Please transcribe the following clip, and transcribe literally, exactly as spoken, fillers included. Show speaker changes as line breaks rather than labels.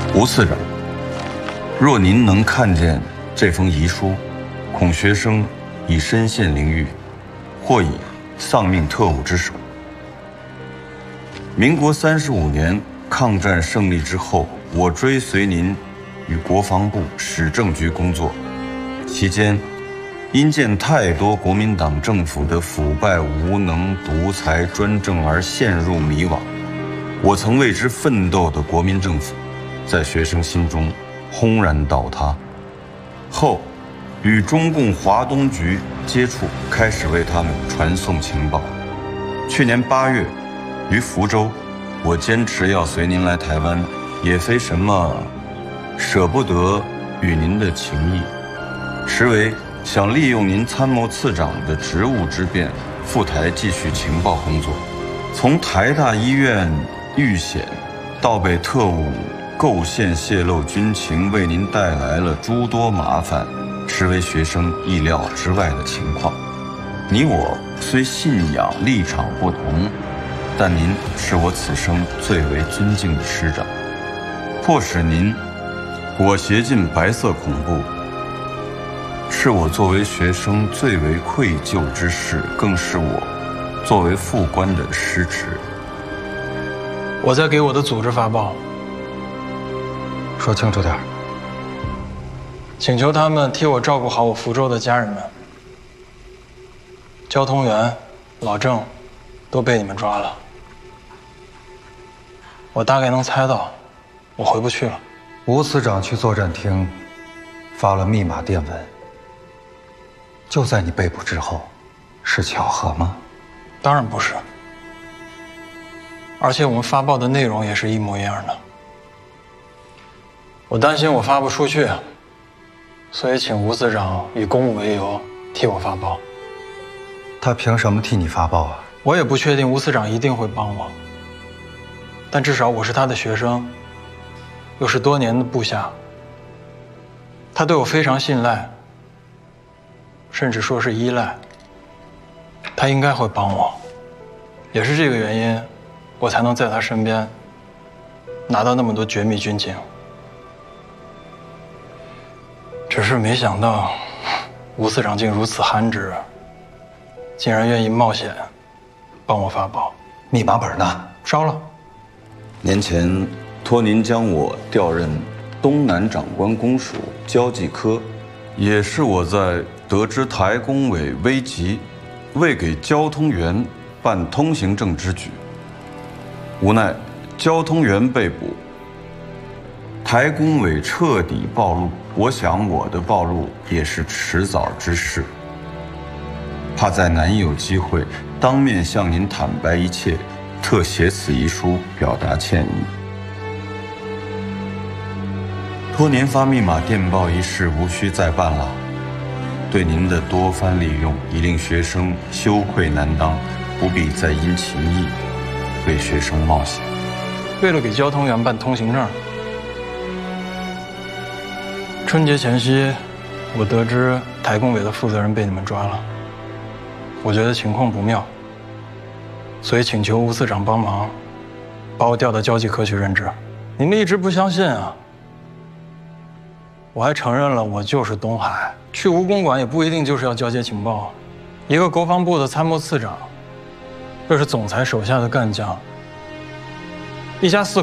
吴次长，若您能看见这封遗书，恐学生已身陷囹圄，或已丧命特务之手。民国三十五年抗战胜利之后，我追随您与国防部史政局工作，期间因见太多国民党政府的腐败无能、独裁专政而陷入迷惘，我曾为之奋斗的国民政府，在学生心中轰然倒塌。后与中共华东局接触，开始为他们传送情报。去年八月，于福州，我坚持要随您来台湾，也非什么舍不得与您的情谊，实为想利用您参谋次长的职务之便，赴台继续情报工作。从台大医院遇险，到被特务构陷泄露军情，为您带来了诸多麻烦，实为学生意料之外的情况。你我虽信仰立场不同，但您是我此生最为尊敬的师长，迫使您裹挟进白色恐怖，是我作为学生最为愧疚之事，更是我作为副官的失职。
我在给我的组织发报，
说清楚点，
请求他们替我照顾好我福州的家人们。交通员、老郑都被你们抓了，我大概能猜到，我回不去了。
吴司长去作战厅发了密码电文，就在你被捕之后，是巧合吗？
当然不是，而且我们发报的内容也是一模一样的。我担心我发不出去，所以请吴司长以公务为由替我发报。
他凭什么替你发报啊？
我也不确定吴司长一定会帮我，但至少我是他的学生，又是多年的部下，他对我非常信赖，甚至说是依赖，他应该会帮我。也是这个原因，我才能在他身边拿到那么多绝密军情。只是没想到吴司长竟如此憨直，竟然愿意冒险帮我发报。
密码本呢？
烧了。
年前托您将我调任东南长官公署交际科，也是我在得知台工委危急，未给交通员办通行证之举。无奈交通员被捕，台工委彻底暴露，我想我的暴露也是迟早之事，怕再难有机会当面向您坦白一切，特写此遗书表达歉意。托您发密码电报一事无需再办了，对您的多番利用已令学生羞愧难当，不必再因情义为学生冒险。
为了给交通员办通行证，春节前夕，我得知台工委的负责人被你们抓了，我觉得情况不妙，所以请求吴司长帮忙，把我调到交际科去任职。你们一直不相信啊，我还承认了我就是东海，去吴公馆也不一定就是要交接情报。一个国防部的参谋次长，又是总裁手下的干将，一家四